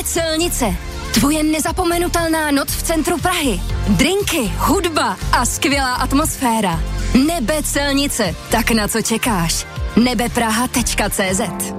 Celnice. Tvoje nezapomenutelná noc v centru Prahy. Drinky, hudba a skvělá atmosféra. Nebe Celnice. Tak na co čekáš? nebepraha.cz